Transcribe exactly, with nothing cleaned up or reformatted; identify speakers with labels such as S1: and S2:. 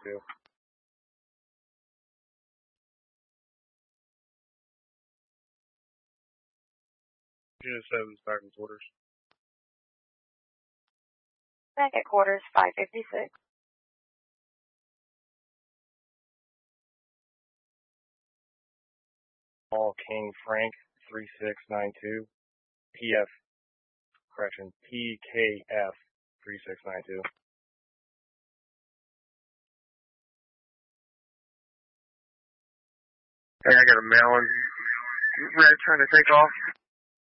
S1: two. Unit seven, starting quarters.
S2: Back at quarters, five fifty-six.
S1: All King Frank, three six nine two. P F, correction, P K F, three six nine two. Hey, I got a Malin. Red trying to take off.